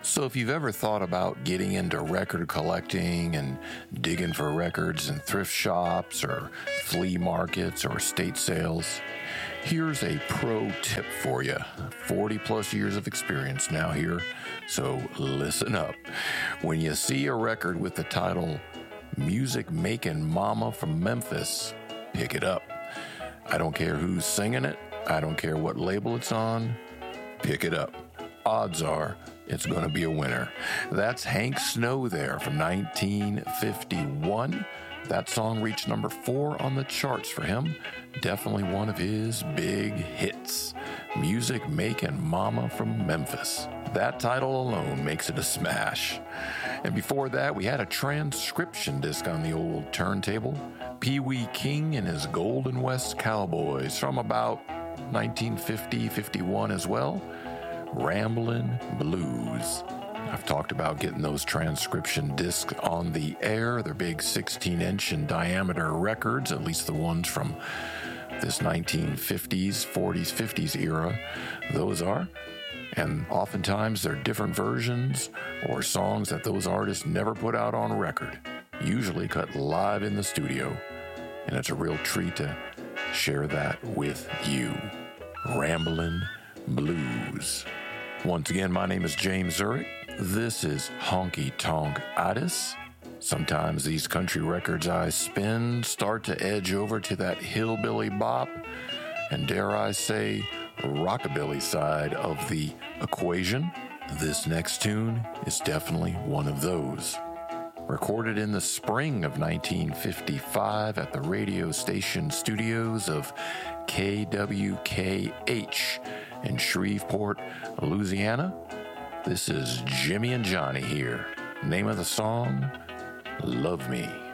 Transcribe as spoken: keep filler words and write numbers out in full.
So if you've ever thought about getting into record collecting and digging for records in thrift shops or flea markets or estate sales, here's a pro tip for you. forty plus years of experience now here, so listen up. When you see a record with the title Music Making Mama from Memphis, pick it up. I don't care who's singing it. I don't care what label it's on. Pick it up. Odds are it's going to be a winner. That's Hank Snow there from nineteen fifty-one. That song reached number four on the charts for him. Definitely one of his big hits. Music Making Mama from Memphis. That title alone makes it a smash. And before that, we had a transcription disc on the old turntable. Pee Wee King and his Golden West Cowboys from about nineteen fifty fifty-one as well. Ramblin' Blues. I've talked about getting those transcription discs on the air. They're big sixteen inch in diameter records, at least the ones from this nineteen fifties, forties, fifties era. Those are. And oftentimes they're different versions or songs that those artists never put out on record, usually cut live in the studio. And it's a real treat to share that with you. Ramblin' Blues. Once again, my name is James Zurich. This is Honky Tonk Itis. Sometimes these country records I spin start to edge over to that hillbilly bop, and dare I say, rockabilly side of the equation. This next tune is definitely one of those. Recorded in the spring of nineteen fifty-five at the radio station studios of K W K H in Shreveport, Louisiana. This is Jimmy and Johnny here. Name of the song, Love Me.